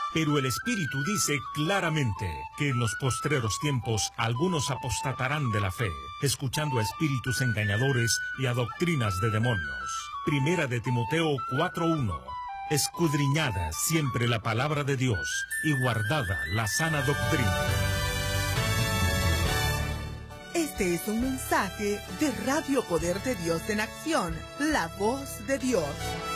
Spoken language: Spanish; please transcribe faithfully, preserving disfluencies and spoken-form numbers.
Pero el Espíritu dice claramente que en los postreros tiempos algunos apostatarán de la fe, escuchando a espíritus engañadores y a doctrinas de demonios. Primera de Timoteo cuatro uno. Escudriñada siempre la palabra de Dios y guardada la sana doctrina. Este es un mensaje de Radio Poder de Dios en Acción, la voz de Dios.